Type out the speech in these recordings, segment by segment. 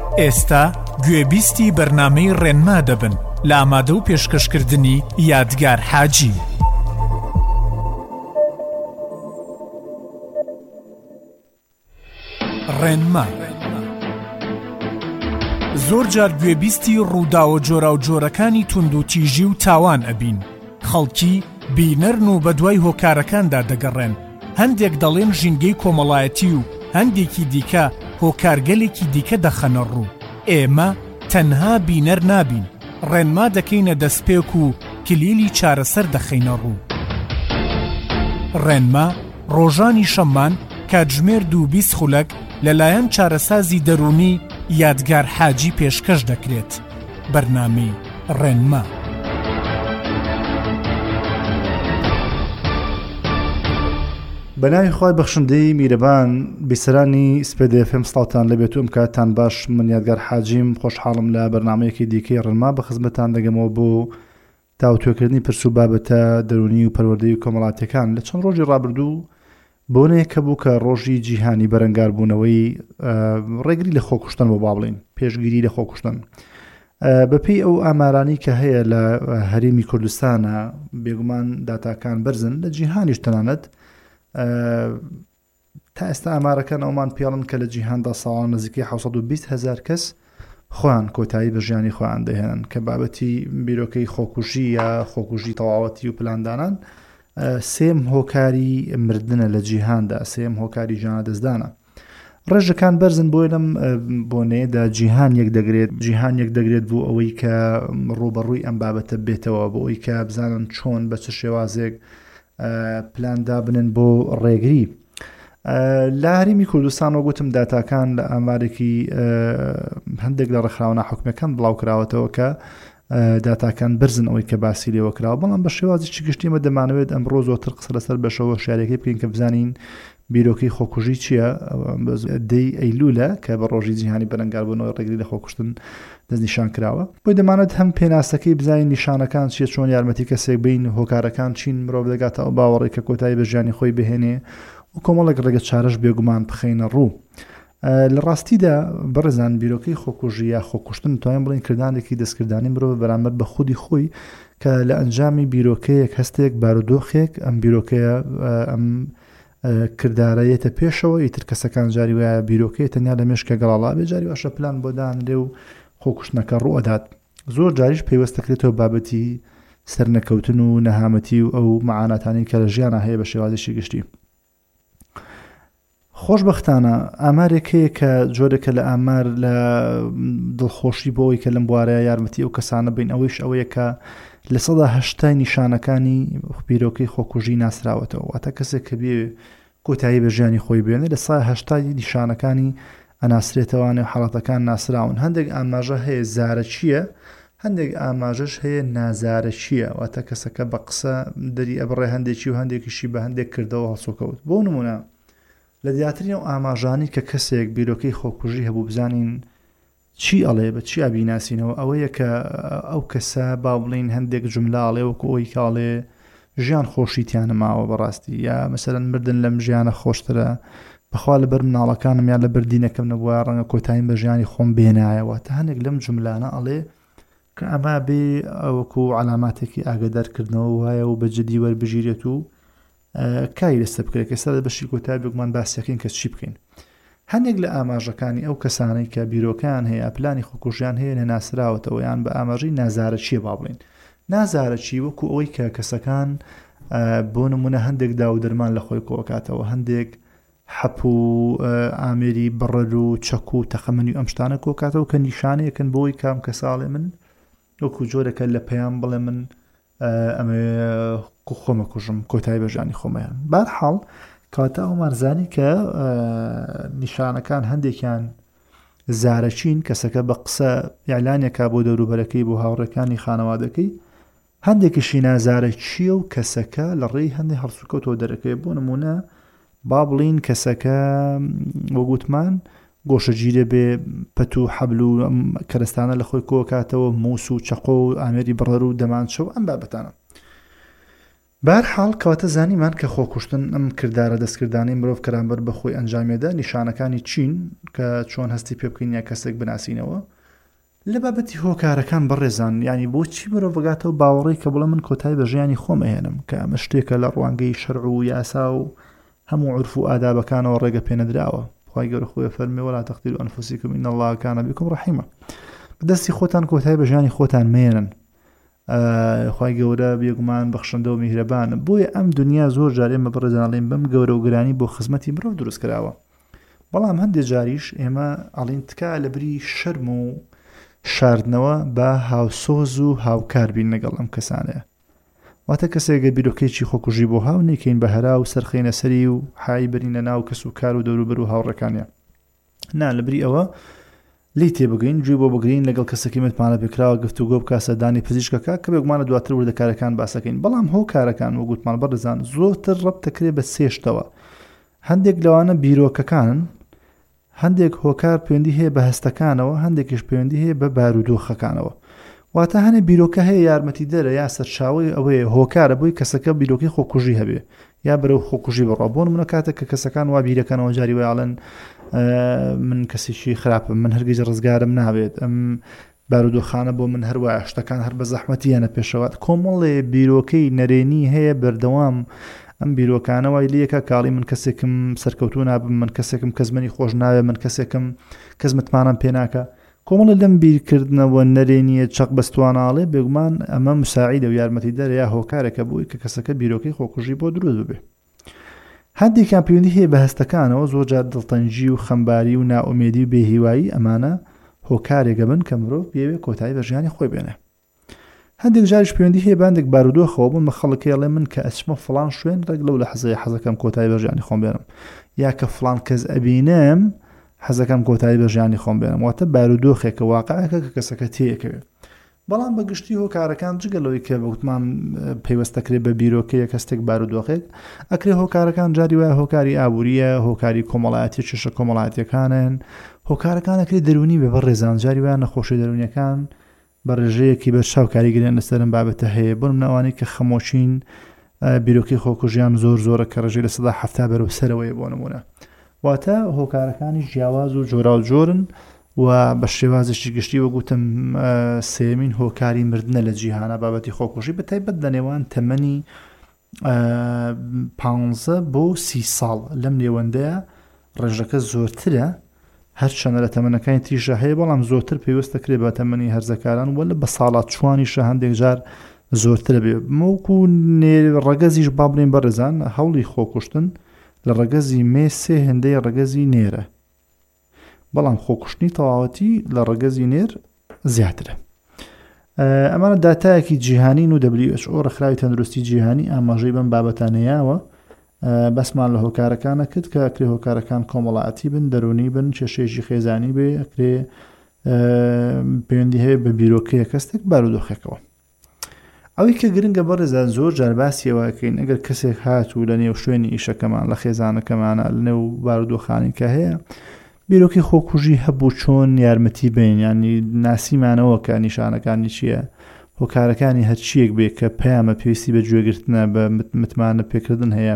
ئێستا گوێبیستی بەرنامەی ڕێنما دەبن لە ئامادە و پێشکەشکردنی یادگار حاجی. ڕێنما زۆر جار گوێبیستی ڕوودا و جۆرا و جۆرەکانی تونند و تیژی و تاوان ئەبین. خەڵکی بینەرن و بە دوای هۆکارەکاندا دەگەڕێن. هەندێک دەڵێن ژینگەی کۆمەڵایەتی و هەندێکی دیکە هۆکارگەلێکی دیکە دەخەنە ڕوو. ئێمە تەنها بینەر نابین، ڕێنما دەکەینە دەستپێک و کلیلی چارەسەر دەخەینە ڕوو. ڕێنما ڕۆژانی شەممان کاتژمێر 2:20 خولەک لەلایەن چارەسازی دەرونی یادگار حاجی پێشکەش دەکرێت. بەرنامەی ڕێنما. بەناوی خوای بەخشندەی میرەبان، بیسەرانی سپێدە FM سڵاوتان لەبێت و کاتتان باش. من یادگار حاجیم، خۆشحاڵم لە بەرنامەیەکی دیکەی ڕێنما بە خزمەتان دەگەمەوە بۆ تاوتوێکردنی پرس و بابەتە دەرونی و پەروەردەی و کۆمەڵاتیەکان. لە چەند ڕۆژی ڕابردوو بۆنەیە کە بوو کە ڕۆژی جیهانی بەرەنگاربوونەوەی ڕێگری لە خۆکوشتن بۆ بابڵین، پێشگیری لە خۆکوشتن. بەپێی ئەو ئامارانی کە هەیە لە هەرێمی کوردستانە، بێگومان داتاکان بەرزن لە جیهانیش تەنانەت. تا ئێستا ئامارەکان ئەومان پێڵن کە لە جیهاندا ساڵان نزیکەی 720,000 کەس خۆیان کۆتایی بە ژیانی خۆیان دەهێنن کە بابەتی بیرۆکەی خۆکوژی یا خۆکوژی تەواوەتی و پلاندانان سێم هۆکاری مردنە لە جیهاندا، سێم هۆکاری ژیانە دەستدانە. ڕێژەکان بەرزن بۆی لەم بۆنەیەدا جیهان یەک دەگرێت بۆ ئەوەی کە ڕوبەڕووی ئەم بابەتە بێتەوە، بۆ ئەوەی کە بزانن چۆن بە چ شێوازێک پلاندا بنن بۆ ڕێگری. لە هەرێمی کوردستان وەگوتم داتاکان لە ئامارێکی هەندێک لە ڕێکخراوە حکومەکان بڵاوکراوەتەوە کە داتاکان برزن ئەوەی کە باسی لێوە کراوە، بەڵام بە شێوازی گشتیمە دەمانەوێت ئەمڕۆ زۆرتر قسە لەسەر بەشەوە شارێکی بکەین کە بزانین بیرۆکەی خۆکوژی چییە. دەی ئەیلولە کە بە ڕۆژی جیهانی بەرەنگاربوونەوەی ڕێگری لە خۆکوشتن دەستنیشان کراوە. بۆی دەمانێت هەم پێناسەکەی بزانین نیشانەکان چیە، چۆن یارمەتی کەسێک بین، هۆکارەکان چین مرۆڤ دەگاتە ئەو باوەڕێ کە کۆتایی بە ژیانی خۆی بهێنێ و کۆمەڵێک ڕێگە چارەش بێگومان بخەینە ڕوو. لە ڕاستیدا بەڕێزان بیرۆکەی خۆکوژی یا خۆکوشتن توانین بڵین کردانێکی دەستکردانی مرۆڤ بەرامبەر بە خودی خۆی کە لە ئەنجامی بیرۆکەیەک هەستێک بارودۆخێک ئەم بیرۆکەیە ئەم کردارەیەتە پێشەوە ئیتر کەسەکان جاری وایە بیرۆکەی تەنیا لە مێشکە گەڵاڵا بێ، جاری واشە پلان بۆ دانرێ و خۆکوشتنەکە ڕوئەدات. زۆر جاریش پەیوەستەکرێتەوە بابەتی سەرنەکەوتن و نەهامەتی و ئەو مەعاناتانی کە لە ژیانە هەیە بە شێوازێکی گشتی. خۆشبەختانە ئامارێک هەیە کە جۆرێکە لە ئامار لە دڵخۆشی بۆەوەی کە لەم بوارەیە یارمەتی ئەو کەسانە بین، ئەوەیش ئەوەیە کە لە 80 نیشانەکانی بیرۆکەی خۆکوژی ناسراوەتەوە، واتە کەسێک کە بێ کۆتایی بە ژیانی خۆی بێنێ لە 80 نیشانەکانی ئەناسرێتەوانێ و حاڵەتەکان ناسراون. هەندێک ئاماژە هەیە زارەچیە، هەندێک ئاماژەش هەیە نازارەچیە، واتە کەسەکە بە قسە دەری ئەبڕێ هەندێکی و هەندێکیشی بە هەندێک کردەوە هەڵسوکەوت. بۆ نمونە لە دیاترین و ئاماژانی کە کەسێک بیرۆکەی خۆکوژی هەبوو بزانین چی ئەڵێ، بە چی ئابیناسینەوە، ئەوەیە کە ئەو کەسە با بڵین هەندێک جملاڵێ وەکو ئەوی کاڵێ ژیان خۆشیتیانە ماوە بەڕاستی، یا مەسەلەن مردن لەم ژیانە خۆشترە، بەخوا لەبەر مناڵەکانم یا لەبەر دینەکەم نەبووە ڕەنگە کۆتاییم بە ژیانی خۆم بێنایەوە. تا هەندێک لەم جملانە ئەڵێ کە ئەما بێ ئەوەکو علاماتێکی ئاگدارکردنەوە وایە و بە جدی وەربژیرێت و کاری لەسەر بکرێت. ئێستا بەشی کۆتایی بگومان باسیەکەین کە چی بکەین. هەندێک لە ئاماژەکانی ئەو کەسانەی کە بیرۆکیان هەیە پلانی خۆکوژیان هەیە نەناسراوەتەوە یان بە ئاماژەی نازارەچیە با بڵین. نازارەچی وەکو ئەوەی کە کەسەکان بۆ نمونە هەندێک داو دەرمان لە خۆی کۆکاتەوە، هەندێک حەپ و ئامێری بڕەل و چەک و تەخەمەنی و ئەم شتانە کۆکاتەوە کە نیشانەیەکن بۆی کام کەساڵێ من وەکو جۆرەکە لە پەیام بڵێ من ئەمێ خۆمە کوژم، کۆتایی بە ژیانی خۆمەیان. بەرحاڵ کاتە ئەو مارزانی کە نیشانەکان هەندێکیان زارەچین، کەسەکە بە قسە یاعلانێکا بۆ دەوروبەرەکەی بۆ هاوڕێکانی خانەوادەکەی، هەندێکیشی نازارەچیە و کەسەکە لە ڕێی هەندێک هەڵسوکەوتەوە دەرەکەی. بۆ نمونە با بڵین کەسەکە وەگوتمان گۆشەگیرە بێ، پەت و حەبل و کەرەستانە لە خۆی کۆکاتەوە، مووس و چەقۆ و ئامێری بڕەر و دەمانچە و ئەم بابەتانە. بەرحاڵ کەواتە زانیمان کە خۆکوشتن ئەم کردارە دەستکردانی مرۆڤ کەرامبەر بەخۆی ئەنجامێدا نیشانەکانی چین کە چۆن هەستی پێ بکەین یا کەسێک بناسینەوە لە بابەتی هۆکارەکان بەڕێزان ینی بۆچی مرۆڤ بگاتەوە باوەڕی کە بڵێ من کۆتایی بە ژیانی خۆم ئەهێنم کە ئەمە شتێکە لە ڕوانگەی شەرع و یاسا و هەموو عورف و ئادابەکانەوە ڕێگە پێنەدراوە خی گەورە خۆی فەرمێ وەلا تەقتیلوا ئەنفوسیکم ئین الله کان بکم ڕەحیمە بەدەستی خۆتان کۆتایی بە ژیانی خۆتان مێنن خی گەورە بێگومان بەخشندە و میهرەبانە بۆیە ئەم دنیا زۆر جار ئێمە بەڕێزانڵێن بەم گەورە و گرانی بۆ خزمەتی مرۆڤ دروست کراوە بەڵام هەندێک جاریش ئێمە ئەڵین تکا لە بری شەرم و شاردنەوە بە هاوسۆز و هاوکار بین لەگەڵ ئەم کەسانەیە واتە کەسێکگە بیرۆکەیەکی خۆکوژی بۆ هاو نێکەین بە هەرا و سەرخینە سەری و حای بەرینە ناو کەس و کار و دەوروبەر و هاوڕەکانیە نا لە بری ئەوە لی تێبگەین گوێ بۆ بگرین لەگەڵ کەسێکی متمانە پێکراوە گفتوگۆ بکە دانی پزیشکەکە کە بێگومانە دواتر وردەکارەکان باسەکەین بەڵام هۆکارەکان وە گوتمان بەڕێزان زۆرتر ڕەبت دەکرێت بە سێشتەوە هەندێک لەوانە بیرۆکەکانن هەندێک هۆکار پەیوەندی هەیە بە هەستەکانەوە هەندێکیش پەیوەندی هەیە بە بارودۆخەکانەوە واتە هەنێ بیرۆکە هەیە یارمەتی دەرە یا سەرچاوی ئەوەیە هۆکارە بۆی کەسەکە بیرۆکی خۆکوژی هەبێ یا بەرەو خۆکوژی بڕۆ بۆ نمونە کاتێک کە کەسەکان وا بیرەکەنەوە جاری وایڵێن من کەسێکی خراپم من هەرگیز ڕزگارم نابێت ئەم بارودۆخانە بۆ من هەروە شتەکان هەر بە زەحمەتیانە پێشەوەت کۆمەڵێ بیرۆکەی نەرێنی هەیە بەردەوام ئەم بیرۆکانەوەی لیەکە کاڵی من کەسێکم سەرکەوتو نابم من کەسێکم کەزمەنی خۆش ناوێ من کەسێکم کەزمتمانم پێناکە کۆمەڵە لەم بیرکردنەوە نەرێنیە چەق بەستواناڵێ بێگومان ئەمە مساعیدە و یارمەتی دەرە یا هۆکارێکە بووی کە کەسەکە بیرۆکەی خۆکوژی بۆ دروست ببێ هەندێکیان پەیوەندی هەیە بە هەستەکانەوە زۆر جار دڵتەنجی و خەمباری و نائومێدی و بێهیوایی ئەمانە هۆکارێکە بن کە مرۆڤ پێوێ کۆتایی بە ژیانی خۆی بێنێ هەندێک جاریش پەیوەندی هەیە باندێک بارودۆخەوە بوون بە خەڵکی ئەڵێ من کە ئەچمە فڵان شوێن ڕێک لەو لە حەزەکەم کۆتایی بە ژیانی خۆم بێنم یا کە فڵان کەس ئەبینم حەزەکەم کۆتایی بە ژیانی خۆم بێنم واتە بارودۆخێکە واقعەکە کە کەسەکە تێیەکەوێت بەڵام بەگشتی هۆکارەکان جگەلەوەی کە بەوتمان پەیوەستەکرێت بە بیرۆکەیە کەستێک بارودۆخێک ئەکرێ هۆکارەکان جاری وایە هۆکاری ئابووریە هۆکاری کۆمەڵایەتی چێشە کۆمەڵایەتیەکانن هۆکارەکانەکرێت دەرونی بێ بە ڕێزان جاری وایە نەخۆشی دەرونیەکان بە ڕێژەیەکی بەرچاو کاریگرێن لەسەرم بابەتە هەیە بۆ منەوانی کە خەمۆچین بیرۆکی خۆکوژیان زۆرە کە ڕێژەی لە 170 بەرەو سەرەوەی بۆ نمونە واتە هۆکارەکانی جیاواز و جۆرا و جۆرن و بە شێوازشی گشتی وەگوتم سێمین هۆکاری مردنە لە جیهانە بابەتی خۆکوژی بە تایبەت لە نێوان تەمەنی 15 بۆ 30 ساڵ لەم نێوەندەیە ڕێژەکە زۆرترە هەرچەندە لە تەمەنەکانی تریشە هەیە بەڵام زۆرتر پێویستە کرێ بە تەمەنی هەرزەکاران وە بە ساڵات چوانیشە هەندێک جار زۆرترە بێ مەوەکو ڕەگەزیش با بڵێن بەڕێزان هەوڵی خۆکوشتن لە ڕەگەزی مێسێ هێندەی ڕەگەزی نێرە بەڵام خۆکوشتنی تەواوەتی لە ڕەگەزی نێر زیاترە ئەمانە داتایەکی جیهانین و WHO ڕێکخراوی تەندروستی جیهانی ئاماژەی بەم بابەتانەیەوە بەسمان لە هۆکارەکانە کرد کە ئەکرێ هۆکارەکان کۆمەڵایەتی بن دەرونی بن کێشەیەکی خێزانی بێ ئەکرێ پەیوەندی هەیە بە بیرۆکەیە کەستێک بارودۆخێکەوە ئەوەی کە گرنگە بەڕێزان زۆر جار باسیەوەکەین ئەگەر کەسێک هاتوو لە نێو شوێنی ئیشەکەمان لە خێزانەکەمانە لە نێو بارودۆخانی کە هەیە بیرۆکی خۆکوژی هەبوو چۆن یارمەتی بین ینی ناسیمانەوە کە نیشانەکانی چییە هۆکارەکانی هەرچیەک بێ کە پەیامە پێویستی بە گوێگرتنە بە متمانە پێکردن هەیە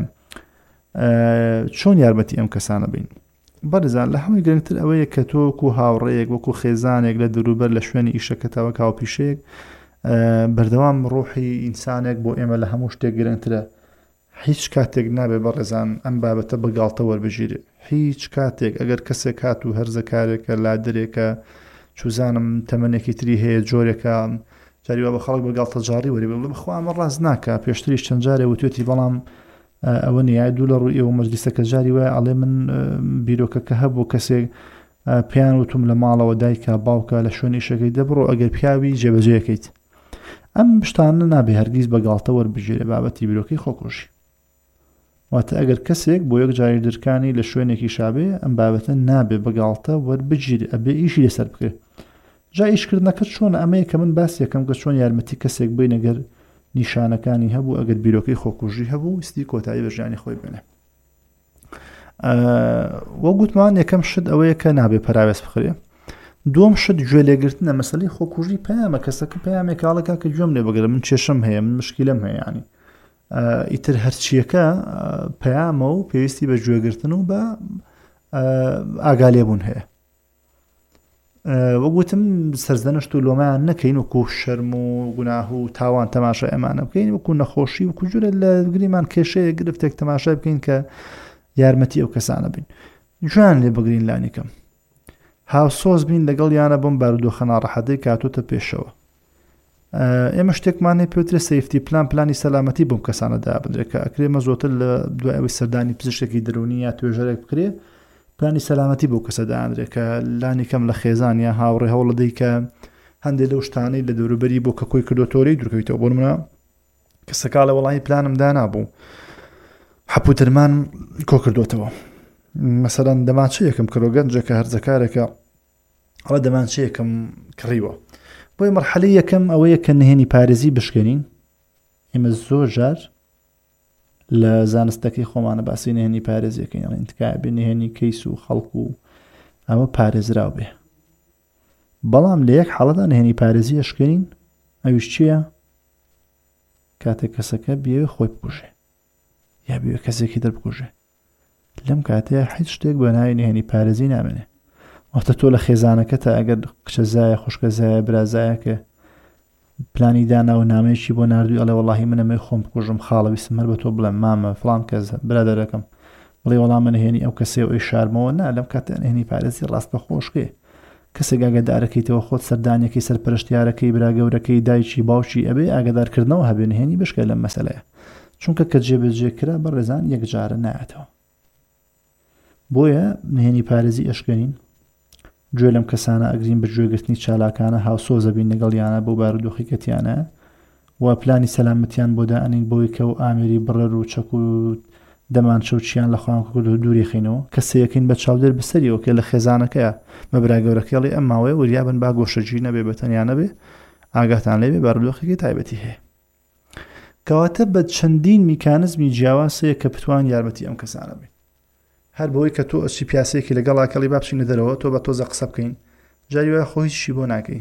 چۆن یارمەتی ئەم کەسانە بین بەڕێزان لە هەمووی گرنگتر ئەوەیە کە تۆ وەکو هاوڕێیەک وەکو خێزانێک لە دەوروبەر لە شوێنی ئیشەکەتەوە کاوپیشەیەک بەردەوام ڕۆحی ئینسانێک بۆ ئێمە لە هەموو شتێک گرنگترە هیچ کاتێک نابێ بەڕێزان ئەم بابەتە بەگاڵتە وەربژیرێ هیچ کاتێک ئەگەر کەسێک هات و هەرزەکارێکە لادرێکە چوزانم تەمەنێکی تری هەیە جۆرێکە جاریوە بە خەڵک بەگاڵتە جاری وەری بخوا ئەمە ڕاست ناکە پێشتریش چەند جارێ وتوێتی بەڵام ئەوە نیای دوو لە ڕووی ئێوە مەجلیسەکە جاری وایە ئەڵێ من بیرۆکەکە هەبوو کەسێک پیان وتم لە ماڵەوە دایکە باوکە لە شوێنی شەکەی دەبڕۆ ئەگەر پیاوی جێبەجێەکەیت ئەم شتانە نابێ هەرگیز بەگاڵتە وەربژێرێ بابەتی بیرۆکەی خۆکوژی واتە ئەگەر کەسێک بۆ یەک جاری درکانی لە شوێنێکی شابێ ئەم بابەتە نابێ بەگاڵتە وەربگیرێ ئەبێ ئیشی لەسەر بکرێت جا ئیشکردنەکەت چۆنە ئەمەیە کە من باس یەکەم کە چۆن یارمەتی کەسێک بین ئەگەر نیشانەکانی هەبوو ئەگەر بیرۆکەی خۆکوژی هەبوو ویستی کۆتایی بە ژیانی خۆی بێنێ وە گوتمان یەکەم شت ئەوەیە کە نابێ پەراوێز بخرێ دووەم شت گوێ لێگرتنە مەسەلەی خۆکوژی پەیامە کەسەکە پەیامێکاڵەکە کە گوێم لێ بگرە من کێشەم هەیە من مشکلەم هەیە ینی ئیتر هەرچیەکە پەیامە و پێویستی بە گوێگرتن و بە ئاگالێبوون هەیە. وەگوتم سەرزەنشت و لۆمایان نەکەین وەکو شەرم و گوناه و تاوان تەماشای ئەمانە بکەین وەکو نەخۆشی وەکو جورە لە گریمان کێشەیە گرفتێک تەماشای بکەین کە یارمەتی ئەو کەسانە بین. جوان لێ بگرین لانیکەم هاوسۆز بین لەگەڵ یانە بم بارودۆخە ناڕەحەتەی کاتۆتە پێشەوە. ئێمە شتێکمانەی پێوترە سەیفتی پلانی سەلامەتی بۆم کەسانە دابدرێت کە ئەکرێمە زۆتر لە دوای ئەوەی سەردانی پزیشکی دەرونی یا توێژەرێک بکرێ پلانی سەلامەتی بۆ کەسە دادرێت کە لانیکەم لە خێزان یا هاوڕێ هەوڵەدەی کە هەندێک لەو شتانەی لە دەوروبەری بۆ کە کۆی کردوتۆرەی دوورکەویتەوە بۆ منە کەسەکە لە وەڵامی پلانم دانابوو حەپوترمان کۆ کردوتەوە. مەسەلەن دەمانچەیەکم کڕۆ گەنجێکە هەرزەکارێکە ئەڵە دەمانچەیەکم کڕیوە بۆی مەرحەلەی یەکەم ئەوەیە کە نهێنی پارێزی بشکێنین. ئێمە زۆر جار لە زانستەکەی خۆمانە باسی نهێنی پارێزیەکەین ئەڵێن تکایە بێ نهێنی کەیس و خەڵک و ئەوە پارێزراو بێ. بەڵام لە یەک حاڵەدا نهێنی پارێزی ئەشکێنین ئەویش چییە؟ کاتێک کەسەکە بێوێ خۆی بکوژێ یا بێوێ کەسێکی دەربکوژێ لەم کاتەیە هیچ شتێک بە ناوی نهێنی پارێزی نامێنێ. وەختە تۆ لە خێزانەکە تا ئەگەر قچەزایە خوشکەزایە برازایە کە پلانی دانا و نامەیەکی بۆ نردووی ئەڵێ وەڵاهی منەمەی خۆم بکوژم خاڵە ویستم هەر بە تۆ بڵێم مامە فڵان کەس برادەرەکەم بڵێ وەڵام من نهێنی ئەو کەسێ ئەوی شارمەوە نا لەم کاتە نهێنی پارێزی ڕاستە خۆشکێ کەسێک ئاگادارەکەیتەوە خۆت سەردانیەکەی سەرپەرشتیارەکەی براگەورەکەی دایکی باوکی ئەبێ ئاگادارکردنەوە هەبێ نهێنی بشکە لەم مەسەلەیە چونکە کە جێبەجێکرا بەڕێزان یەکجارە نایەتەوە. بۆیە نهێنی پارێزی ئەشکێنین گوێ لەم کەسانە ئەگرین بە گوێگرتنی چالاکانە هاوسۆزە بین لەگەڵیانە بۆ بارودۆخی کەتیانە و پلانی سەلامەتیان بۆ دائنین بۆی کە و ئامێری بڕەر و چەک و دەمان چەوچیان لە خۆیان کرد و دووری خینەوە کەسەیەکەین بە چاودێر بسەریەوە کە لە خێزانەکەیە بە براگەورەکەڵی ئەم ماوەیە وریابن با گۆشەجی نەبێ بەتەنیان نەبێ ئاگاتان لێبێ بارودۆخێکی تایبەتی هەیە. کەواتە بە چەندین میکانزمی جیاوازەیە کە بتوان یارمەتی ئەم کەسانە بین. هەر بۆی کە تۆ ئەچی پیاسەیەکی لەگەڵ ئاکەڵی با بچینە دەرەوە تۆ بە تۆزە قسە بکەین جاری وایە خۆ هیچی بۆ ناکەی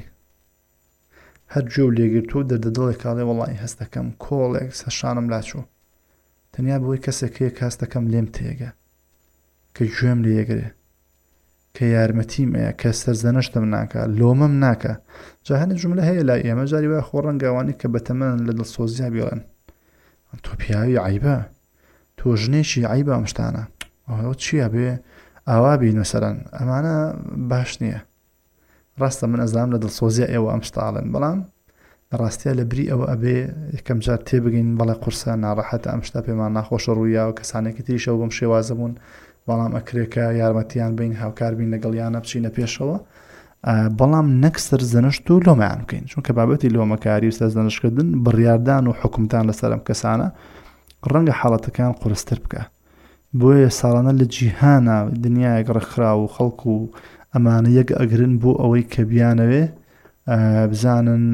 هەر گوێ و لێگرتو و دەردەدڵێک کاڵێ وەڵی هەستەکەم کۆڵێک سەشانم لاچوو تەنیا بۆی کەسێکەیە کاستەکەم لێم تێگە کە گوێم لێگرێ کە یارمەتیمەیە کە سەرزەنشتم ناکە لۆمەم ناکە جا هەنێ جملە هەیە لای ئێمە جاری وایە خۆ ڕەنگاوانی کە بەتەمەن لە دڵسۆزیا بیڵێن تۆ پیاوی عیبە تۆ ژنێکی عیبە ئەم شتانە ئەوە چییە بێ ئاوا بین وسەرەن ئەمانە باش نییە. ڕاستە من ئەزانم لە دڵسۆزیە ئێوە ئەم شتاڵن بەڵام ڕاستیە لە بری ئەوە ئەبێ یەکەم جار تێبگەین بەڵێ قورسە ناڕەحەتە ئەم شتا پێمان ناخۆشە ڕوویاوە کەسانێکی تریشەوە بەم شێوازە بوون بەڵام ئەکرێکە یارمەتیان بین هاوکار بین لەگەڵیانە بچینە پێشەوە بەڵام نەک سەرزەنشت و لۆمەیان بکەین چونکە بابەتی لۆمەکاری و سەرزەنشتکردن بڕیاردان و حکومتان لەسەر ئەم کەسانە ڕەنگە حاڵەتەکان قورستر بکە. بۆیە ساڵانە لە جیهانە دنیایەک ڕێکخرا و خەڵک و ئەمانە یەک ئەگرن بۆ ئەوەی کە بیانەوێ بزانن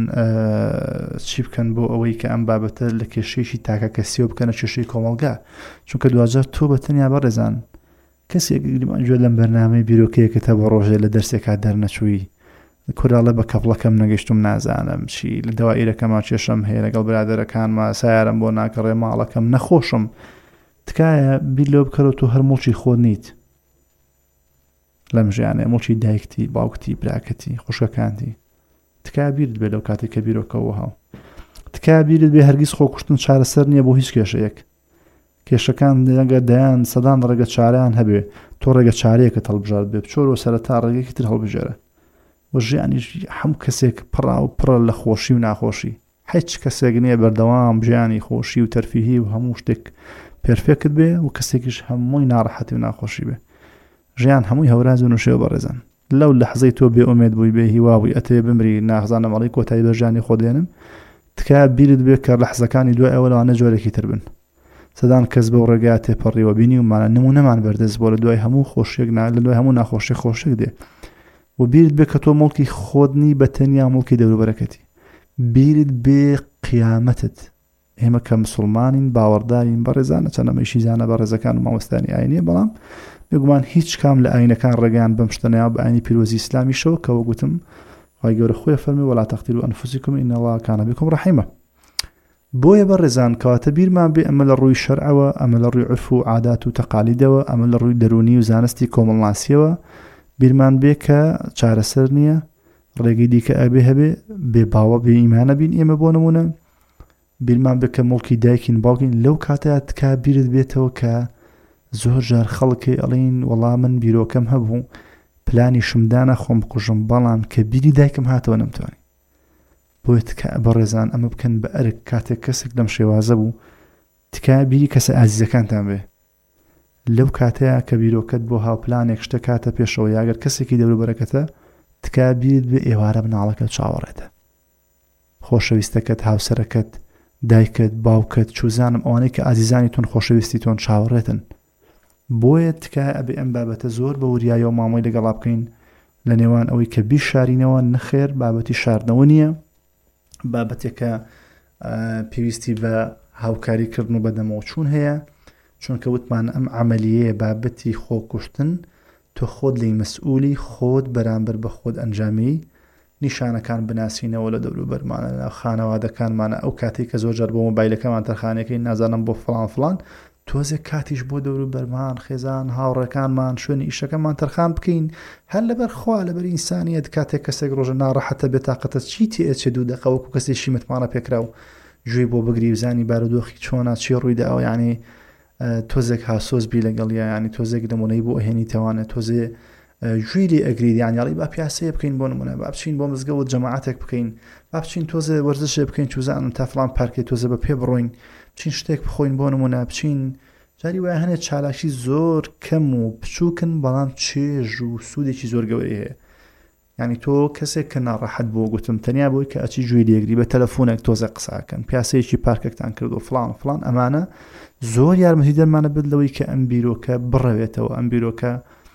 چی بکەن بۆ ئەوەی کە ئەم بابەتە لە کێشەیەکی تاکە کەسیەوە بکەنە کێشەی کۆمەڵگا چونکە دوجار تۆ بەتەنیا بەڕێزان کەسێک گوێ لەم بەرنامەی بیرۆکەیەکە تا بە ڕۆژێ لە دەرسێکا دەرنەچووی کوراڵە بە کەپڵەکەم نەگەشتم نازانم چی لە دەوائیرەکەمان کێشەم هەیە لەگەڵ برادەرەکانمە سیارم بۆ ناکەڕێ ماڵەکەم نەخۆشم تکایە بیر لەوە بکەرەوە تۆ هەر مڵکی خۆت نیت لەم ژیانێ مڵکی دایکتی باوکتی براکەتی خوشکەکانتی تکایە بیرت بێ لەو کاتێک کە بیرۆکەوە هاو تکایە بیرت بێ هەرگیز خۆکوشتن چارەسەر نییە بۆ هیچ کێشەیەک کێشەکان لەگە دەیان سەدان ڕێگە چارەیان هەبێ تۆ ڕێگە چارەیەکە هەڵبژارت بێ بچۆرەوە سەرەتا ڕێگەیەکی تر هەڵبژێرە وە ژیانیش هەموو کەسێک پڕا و پڕە لە خۆشی و ناخۆشی هیچ کەسێک نییە بەردەوام ژیانی خۆشی و تەرفیهی و هەموو شتێک پێرفێکت بێ و کەسێکیش هەمووی ناڕەحەتی و ناخۆشی بێ ژیان هەمووی هەوراز و نوشێوە بەڕێزان لەو لەحزەی تۆ بێ ئومێد بووی بێ هیواوی ئەتێ بمری ناخزانە مەڵی کۆتایی بەژیانی خۆ دێنم تکایە بیرت بێ کە لەحزەکانی دوای ئەوە لەوانە جۆرێکی تر بن سەدان کەس بەو ڕێگا تێپەڕیەوە بینی ومانە نمونەمان بەردەست بۆ لە دوای هەموو خۆشیێک لە دوای هەموو ناخۆشی خۆشێک دێ و بیرت بێ کە تۆ مڵکی خۆدنی بە تەنیا مڵکی دەوروبەرەکەتی بیرت بێ قیامەتت ئێمە کە مسلمانین باوەڕدارین بەڕێزانە چەندەمەیشی زانە بە ڕێزەکان و مامۆستانی ئاینیە بەڵام بێگومان هیچ کام لە ئاینەکان ڕێگەیان بەم شتەنەوە بە ئاینی پیرۆزی ئیسلامیشەوە کە وەگوتم خی گەورە خۆی فەرمی وەلا تەقتیلوا ئەنفوسیکم ئین الله کان بکم ڕەحیمە بۆیە بەڕێزان کەواتە بیرمان بێ ئەمە لە ڕووی شەرعەوە، ئەمە لە ڕووی عرف و عادات و تەقالیدەوە، ئەمە لە ڕووی دەرونی و زانستی کۆمەڵناسیەوە بیرمان بێ کە چارەسەر نییە، ڕێگەی دیکە ئەبێ هەبێ بێ باوە بێ ئیمانە بین ئێمە بۆ نمونە. بیرمان بێ کە مڵکی دایکین باوکین لەو کاتەیە تکا بیرت بێتەوە کە زۆر جار خەڵکی ئەڵین وەڵا من بیرۆکەم هەبوو پلانی شمدانە خۆم بکوژم بەڵام کە بیری دایکم هاتەوە نەمتوانی. بۆیە تکا بەڕێزان ئەمە بکەن بە ئەرک کاتێک کەسێک لەم شێوازە بوو تکا بیری کەسە ئازیزەکانتان بێ لەو کاتەیە کە بیرۆکەت بۆ هاوپلانێک شتە کاتە پێشەوە یاگەر کەسێکی دەوروبەرەکەتە تکا بیرت بێ ئێوارە مناڵەکەت چاوەڕێتە خۆشەویستەکەت هاوسەرەکەت دایکت باوکت چوزانم ئەوانەی کە ئازیزانی تۆن خۆشەویستی تۆن چاوەڕێتن. بۆیە تکا ئەبێ ئەم بابەتە زۆر بە وریایە و مامۆی لەگەڵا بکەین لە نێوان ئەوەی کە بیشارینەوە نەخێر بابەتی شاردنەوە نییە، بابەتێکە پێویستی بە هاوکاریکردن و بەدەمەوە چوون هەیە، چونکە وتمان ئەم عملیەیە بابەتی خۆکوشتن تۆ خۆت لی مەسئولی خۆت بەرامبەر بە خۆت ئەنجامی نیشانەکان بناسینەوە لە دەوروبەرمانە لە خانەوادەکانمانە. ئەو کاتێک کە زۆر جار بۆ مۆبایلەکەمان تەرخانەکەی نازانم بۆ فڵان تۆزێک کاتیش بۆ دەوروبەرمان خێزان هاوڕێکانمان شوێنی ئیشەکەمان تەرخان بکەین هەر لەبەر خوا لەبەر ئینسانیەت کاتێک کەسێک ڕۆژە ناڕەحەتە بێتاقەتە چی تێچێ دوو دەقەوەکو کەسێکی متمانە پێکرا و گوێی بۆ بگری وزانی بارودۆخی چۆنە چی ڕوویدا ئەو یعنی تۆزێک هاسۆز بی لەگەڵ ینی تۆزێک نمونەی بۆ ئەهێنی تەوانێت تۆزێ گوێی ئەگری یانیاڵی با پیاسەیە بکەین بۆ نمونە با بچین بۆ مزگەوت جەماعەتێک بکەین با بچین تۆزێ وەرزشێ بکەین چوزانم تا فڵان پارکێ تۆزە بە پێ بڕۆین بچین شتێک بخۆین بۆ نمونە بچین جاری وایە هەنێت چالاکی زۆر کەم و بچووکن بەڵام چێژ و سوودێکی زۆر گەورەی هەیە. یعنی تۆ کەسێک کە ناڕەحەت بۆ گوتم تەنیا بۆی کە ئەچی گوێی لێگری بە تەلەفۆنێک تۆزە قساکەن پیاسەیەکی پارکێکتان کرد و فڵان ئەمانە زۆر یارمەتی دەرمانە بێت لەوەی کە ئەم بیرۆکە بڕەوێتەوە ئەم بیرۆکە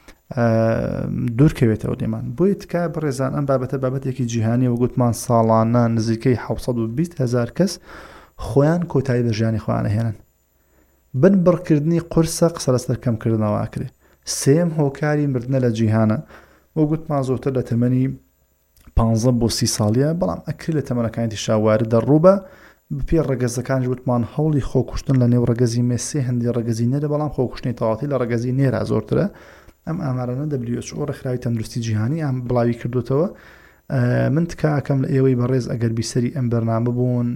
دوورکەوێتەوە لێمان. بۆیە تکا بڕێزان ئەم بابەتە بابەتێکی جیهانی و گوتمان ساڵانە نزیکەی 720,000 کەس خۆیان کۆتایی بە ژیانی خۆیان هێنن. بن بڕکردنی قورسە قسە لەسەر کەمکردنەوە ئاکرێ. سێم هۆکاری مردنە لە جیهانە وە گوتمان زۆرتر لە تەمەنی 15 بۆ 30 ساڵیە بەڵام ئەکرێت لە تەمەنەکانی شاوارە دەڕووبە بپێ ڕەگەزەکانی وتمان هەوڵی خۆکوشتن لە نێو ڕەگەزی مێسێ هەندی ڕەگەزی نەرە بەڵام خۆکوشتنی تەواتی لە ڕەگەزی نێرە زۆرترە. ئەم ئامارانە WHO ڕێکخراوی تەندروستی جیهانی ئەم بڵاوی کردوتەوە. من تکاکەم لە ئێوەی بەڕێز ئەگەر بیسەری ئەم بەرنامە بوون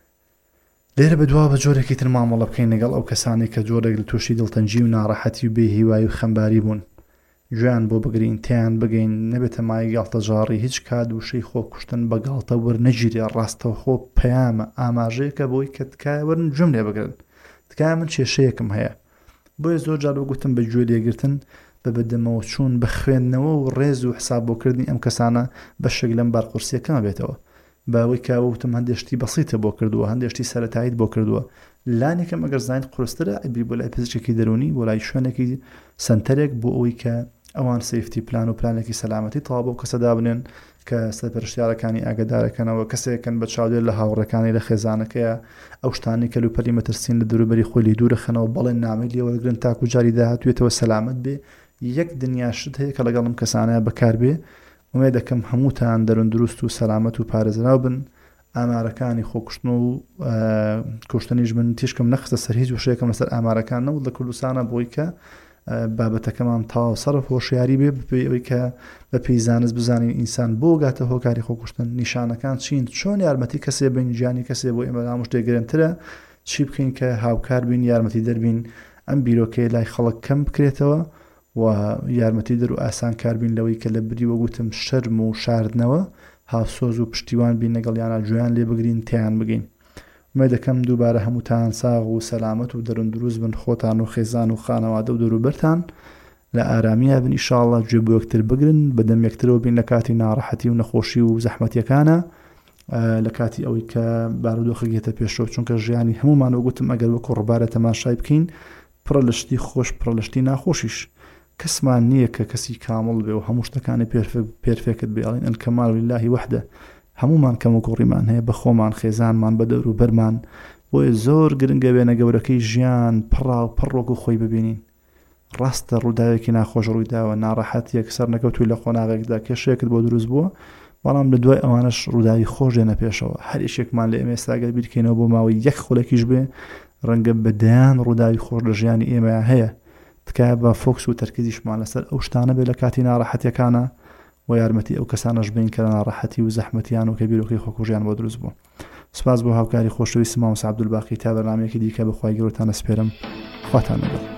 لێرە بەدوا بە جۆرێکی تر مامەڵە بکەین لەگەڵ ئەو کەسانی کە جۆرێک لە تووشی دڵتەنجی و ناڕەحەتی و بێهیوای و خەمباری بوون گوێیان بۆ بگرین تیان بگەین نەبێتە مای گاڵتەجاڕی هیچ کات وشەی خۆکوشتن بە گاڵتە وەرنەگیرێ ڕاستەوە خۆ پەیامە ئاماژەیەکە بۆی کە تکایە وەرن گوێم لێ بگرن تکایە من کێشەیەکم هەیە. بۆیە زۆر جار بگوتم بە گوێ لێگرتن بە بەدەمەوە چوون بە خوێندنەوە و ڕێز و حساببووکردنی ئەم کەسانە بەشێک لەم بارقورسیەکەمە بێتەوە باوەی کاوتم هەندێشتی بەسیتە بۆ کردووە هەندێشتی سەرەتاییت بۆ کردووە لانێکم ئەگەر زانیت قورسترە ئەبی بۆ لای پزیشکی دەرونی بۆ لای شوێنێکی سنتەرێک بۆ ئەوەی کە ئەوان سیفتی پلان و پلانێکی سەلامەتی تەواو بۆ کەسەدا بنێن کە سەرپەرشتیارەکانی ئاگادارەکەنەوە کەسێکن بە چاودێر لە هاوڕەکانی لە خێزانەکەیە ئەو شتانی کەلوپەلی مەترسین لە دووروبەری خۆی لێ دوورەخەنەوە بەڵێن نامی لێوەرگرن تاکو جاری داهاتوێتەوە سەلامەت بێ یەک دنیا شت هەیە کە لەگەڵم کەسانەیە بەکار بێ ومێ دەکەم هەمووتان دەرون دروست و سەلامەت و پارێزراو بن ئامارەکانی خۆکوشتن و کوشتنیش من تیشکم نەخستە سەر هیچ وشەیەکەم لەسەر ئامارەکان نەوت لە کوردستانە بۆی کە بابەتەکەمان تاو سەرف هۆشیاری بێ بپێی کە بە پێی زانست بزانین ئینسان بۆ گاتە هۆکاری خۆکوشتن نیشانەکان چین چۆن یارمەتی کەسێ بین گیانی کەسێ بۆ ئێمە لامش دەگرێنترە چی بکەین کە هاوکار بین یارمەتی دەربین ئەم بیرۆکەی لای خەڵک کەم بکرێتەوە و یارمەتی دەر و ئاسان کاربین لەوەی کە لە بری وەگوتم شەرم و شاردنەوە هاوسۆز و پشتیوان بین لەگەڵیانە گوێیان لێ بگرین تیان بگەین. مێ دەکەم دووبارە هەمووتان ساغ و سەلامەت و دەرون دروست بن خۆتان و خێزان و خانەوادە و دەوروبەرتان لە ئارامیە بن ئیشاڵڵا گوێ بۆ یەکتر بگرن بەدەم یەکترەوە بین لە کاتی ناڕەحەتی و نەخۆشی و زەحمەتیەکانە لە کاتی ئەوەی کە بارودۆخ گێتە پێشەوە چونکە ژیانی هەمومان وەگوتم ئەگەر وەکو ڕووبارە تەماشای بکەین پڕە لەشتی خۆش پڕە لەشتی ناخۆشیش کەسمان نییە کە کەسی کامڵ بێ و هەموو شتەکانی پێرفێکت بێڵین ئەلکەمال للهی وحدە هەمومان کەم و کوڕیمان هەیە بە خۆمان خێزانمان بە دەور و بەرمان بۆیە زۆر گرنگە وێنە گەورەکەی ژیان پڕا و پڕۆک و خۆی ببینین ڕاستە ڕووداوێکی ناخۆش ڕوویداوە ناڕەحەت یەکسەر نەکەوتوی لە خۆناغێکدا کێشەیەکت بۆ دروست بووە بەڵام لە دوای ئەوانش ڕووداوی خۆش دێنە پێشەوە. هەر یەکێکمان لە ئێمە ئێستاگەر بیرکەینەوە بۆ ماوەی یەک خولێکیش بێ ڕەنگە بەدەیان ڕووداوی خۆش لە ژیانی ئێمەیان هەیە، تکایە بە فۆکس و تەرکیزیشمان لەسەر ئەو شتانە بێ لە کاتی ناڕەحەتیەکانە و یارمەتی ئەو کەسانەش بین کە لە ناڕەحەتی و زەحمەتیان و کە بیرۆکەی خۆکوژیان بۆ دروست بوو. سوپاس بۆ هاوکاری خۆشەویستم مامۆستا عەبدولباقی تا بەرنامەیەکی دیکە بەخوای گەورەتان ئەسپێرم. خواتان لەگەڵ.